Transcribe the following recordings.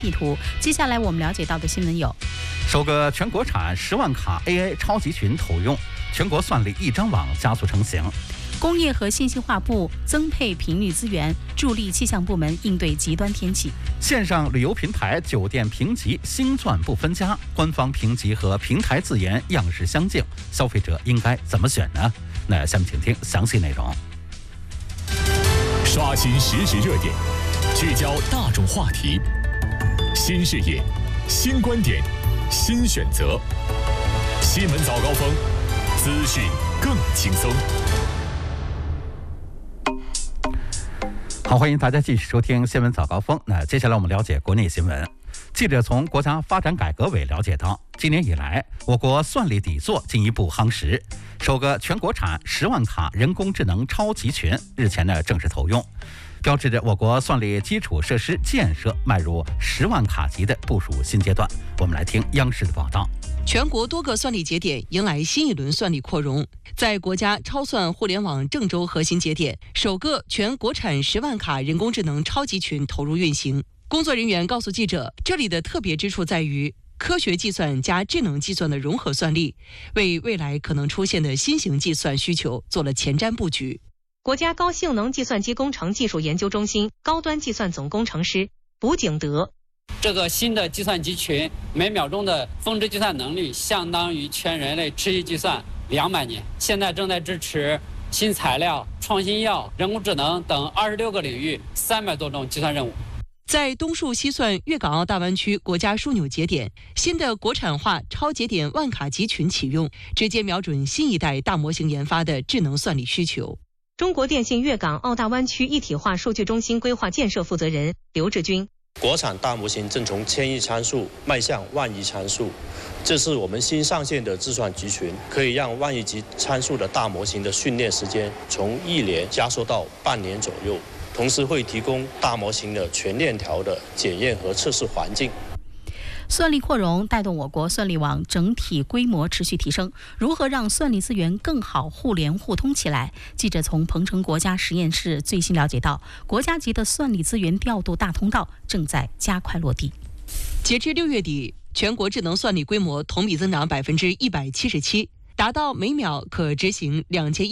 地图。接下来我们了解到的新闻有： 首个全国产10万卡 AI 超集群投用，全国算力一张网加速成型； 工业和信息化部增配频率资源，助力气象部门应对极端天气； 线上旅游平台酒店评级星钻不分家，官方评级和平台自研样式相近，消费者应该怎么选呢？那下面请听详细内容。 刷新实时热点，聚焦大众话题，新视野、新观点、新选择。新闻早高峰，资讯更轻松。 好，欢迎大家继续收听新闻早高峰。那接下来我们了解国内新闻。记者从国家发展改革委了解到，今年以来，我国算力底座进一步夯实，首个全国产10万卡人工智能超集群日前正式投用，标志着我国算力基础设施建设迈入10万卡级的部署新阶段。我们来听央视的报道。 全国多个算力节点迎来新一轮算力扩容，在国家超算互联网郑州核心节点，首个全国产10万卡人工智能超集群投入运行。工作人员告诉记者，这里的特别之处在于科学计算加智能计算的融合算力，为未来可能出现的新型计算需求做了前瞻布局。 国家高性能计算机工程技术研究中心高端计算总工程师卜景德， 这个新的计算集群每秒钟的峰值计算能力相当于全人类持续计算200年，现在正在支持新材料、创新药、人工智能等26个领域300多种计算任务。 在东数西算粤港澳大湾区国家枢纽节点，新的国产化超节点万卡集群启用，直接瞄准新一代大模型研发的智能算力需求。 中国电信粤港澳大湾区一体化数据中心规划建设负责人刘志军， 国产大模型正从1000亿参数迈向10000亿参数，这是我们新上线的计算集群，可以让10000亿级参数的大模型的训练时间从1年加缩到半年左右，同时会提供大模型的全链条的检验和测试环境。 算力扩容带动我国算力网整体规模持续提升，如何让算力资源更好互联互通起来？记者从鹏城国家实验室最新了解到，国家级的算力资源调度大通道正在加快落地。 截至6月底，全国智能算力规模同比增长177%，达到每秒可执行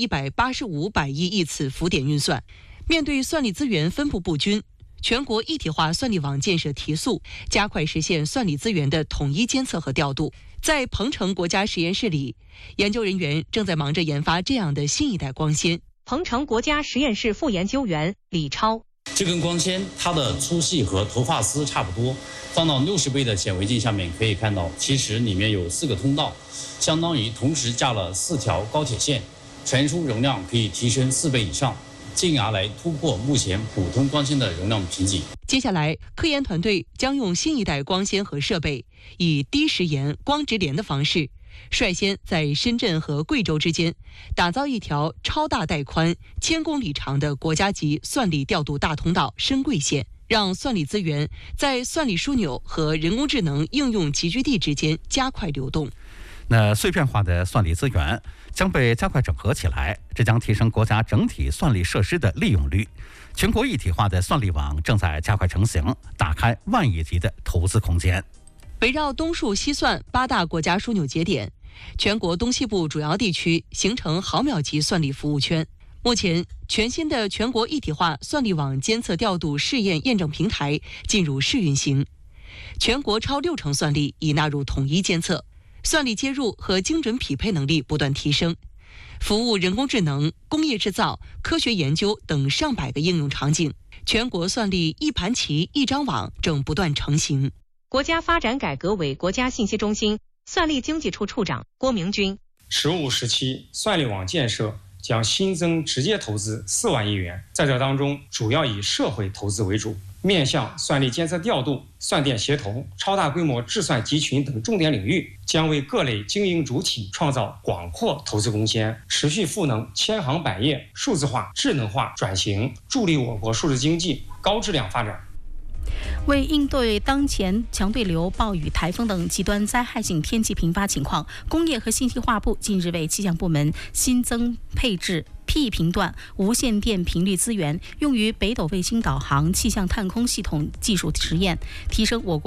2185百亿亿次浮点运算。面对算力资源分布不均，全国一体化算力网建设提速，加快实现算力资源的统一监测和调度。在鹏城国家实验室里，研究人员正在忙着研发这样的新一代光纤。 鹏城国家实验室副研究员李超， 这根光纤它的粗细和头发丝差不多，放到60倍的显微镜下面可以看到，其实里面有4个通道，相当于同时架了4条高铁线，传输容量可以提升4倍以上，进而来突破目前普通光纤的容量瓶颈。 接下来，科研团队将用新一代光纤和设备，以低时延、光直连的方式，率先在深圳和贵州之间打造一条超大带宽、1000公里长的国家级算力调度大通道深贵线，让算力资源在算力枢纽和人工智能应用集聚地之间加快流动。 那碎片化的算力资源将被加快整合起来，这将提升国家整体算力设施的利用率。全国一体化的算力网正在加快成型，打开10000亿级的投资空间。 围绕东数西算8大国家枢纽节点，全国东西部主要地区形成毫秒级算力服务圈。目前，全新的全国一体化算力网监测调度试验验证平台进入试运行，全国超60%算力已纳入统一监测，算力接入和精准匹配能力不断提升，服务人工智能、工业制造、科学研究等上百个应用场景。全国算力一盘棋一张网正不断成型。 国家发展改革委国家信息中心算力经济处处长郭明军 ，15时期算力网建设将新增直接投资4万亿元，在这当中主要以社会投资为主，面向算力监测调度、算电协同、超大规模智算集群等重点领域，将为各类经营主体创造广阔投资空间，持续赋能千行百业数字化、智能化转型，助力我国数字经济高质量发展。 为应对当前强对流、暴雨、台风等极端灾害性天气频发情况，工业和信息化部近日为气象部门新增配置P 频段无线电频率资源，用于北斗卫星导航、气象探空系统技术实验，提升我国